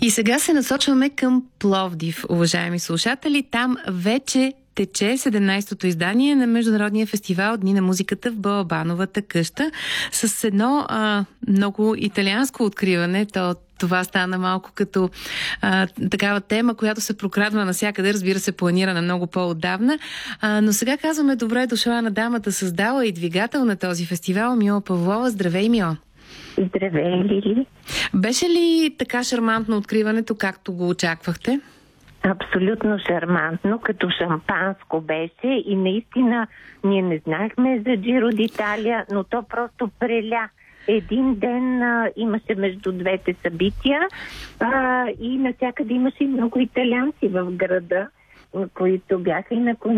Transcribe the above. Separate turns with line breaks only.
И сега се насочваме към Пловдив, уважаеми слушатели. Там вече тече 17-то издание на Международния фестивал Дни на музиката в Балабановата къща с едно много италианско откриване. Това стана малко като такава тема, която се прокрадва навсякъде, разбира се, планирана много по-отдавна. Но сега казваме добре дошла на дамата, създала и двигател на този фестивал, Мила Павлова. Здравей, Мила!
Здравей, Лили!
Беше ли така шармантно откриването, както го очаквахте?
Абсолютно шармантно, като шампанско беше и наистина ние не знаехме за Джиро д'Италия, но то просто преля. Един ден имаше между двете събития и навсякъде имаше много италианци в града, които бяха и на